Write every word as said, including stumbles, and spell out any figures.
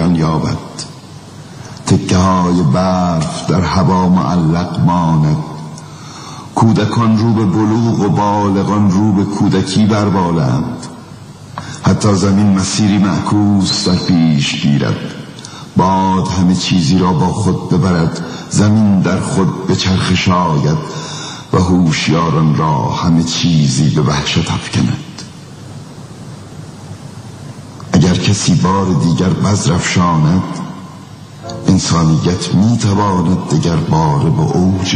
پایان یابد. تکه های برف در هوا معلق ماند. کودکان رو به بلوغ و بالغان رو به کودکی بربالند. حتی زمین مسیری معکوس در پیش گیرد. باد همه چیزی را با خود ببرد. زمین در خود به چرخ شاید و هوشیاران را همه چیزی به وحشت افکند. اگر کسی بار دیگر بذر افشاند، انسانیت میتواند دگر بار به اوج